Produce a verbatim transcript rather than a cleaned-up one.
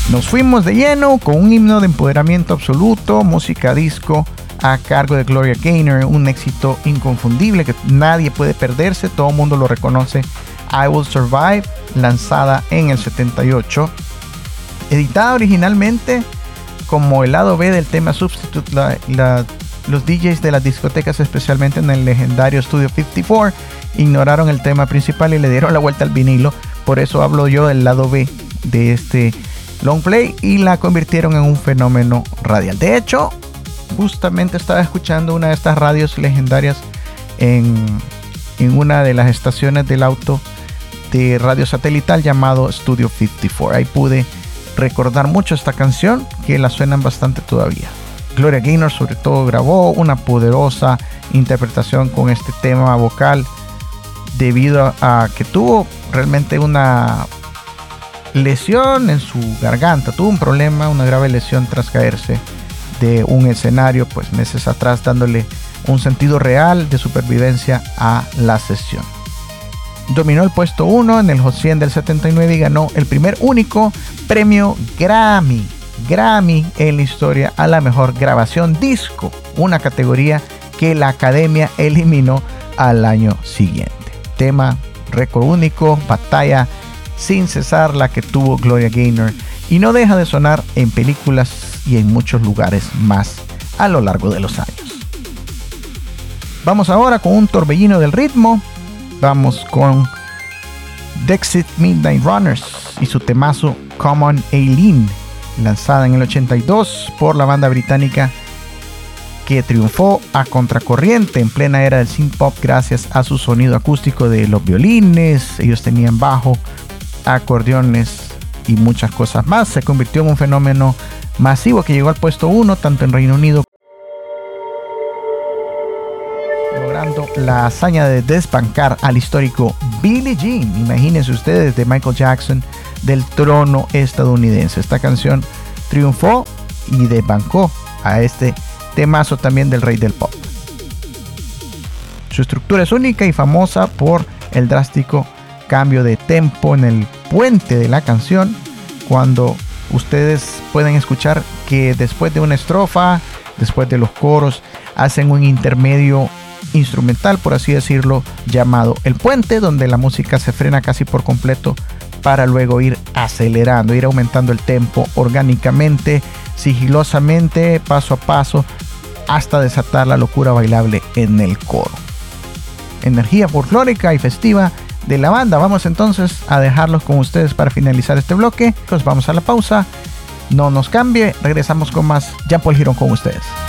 Nos fuimos de lleno con un himno de empoderamiento absoluto, música disco a cargo de Gloria Gaynor, un éxito inconfundible que nadie puede perderse, todo el mundo lo reconoce. I Will Survive, lanzada en el setenta y ocho, editada originalmente como el lado B del tema Substitute. La, la, los D Js de las discotecas, especialmente en el legendario Studio cincuenta y cuatro, ignoraron el tema principal y le dieron la vuelta al vinilo. Por eso hablo yo del lado B de este long play y la convirtieron en un fenómeno radial. De hecho, justamente estaba escuchando una de estas radios legendarias en, en una de las estaciones del auto de radio satelital llamado Studio cincuenta y cuatro. Ahí pude recordar mucho esta canción, que la suenan bastante todavía. Gloria Gaynor sobre todo grabó una poderosa interpretación con este tema vocal, debido a, a que tuvo realmente una lesión en su garganta, tuvo un problema, una grave lesión tras caerse de un escenario pues meses atrás, dándole un sentido real de supervivencia a la sesión. Dominó el puesto uno en el Hot cien del setenta y nueve y ganó el primer único premio Grammy Grammy en la historia a la mejor grabación disco, una categoría que la Academia eliminó al año siguiente. Tema récord único, batalla sin cesar la que tuvo Gloria Gaynor, y no deja de sonar en películas y en muchos lugares más a lo largo de los años. Vamos ahora con un torbellino del ritmo. Vamos con Dexys Midnight Runners y su temazo Come On Eileen, lanzada en el ochenta y dos por la banda británica que triunfó a contracorriente en plena era del synth pop gracias a su sonido acústico de los violines. Ellos tenían bajo, acordeones y muchas cosas más. Se convirtió en un fenómeno masivo que llegó al puesto uno tanto en Reino Unido, logrando la hazaña de desbancar al histórico Billie Jean, imagínense ustedes, de Michael Jackson, del trono estadounidense. Esta canción triunfó y desbancó a este temazo también del rey del pop. Su estructura es única y famosa por el drástico cambio de tempo en el puente de la canción, cuando ustedes pueden escuchar que después de una estrofa, después de los coros, hacen un intermedio instrumental, por así decirlo, llamado el puente, donde la música se frena casi por completo para luego ir acelerando, ir aumentando el tempo orgánicamente, sigilosamente, paso a paso, hasta desatar la locura bailable en el coro. Energía folclórica y festiva de la banda. Vamos entonces a dejarlos con ustedes para finalizar este bloque. Pues vamos a la pausa, no nos cambie, regresamos con más Jean Paul Girón con ustedes.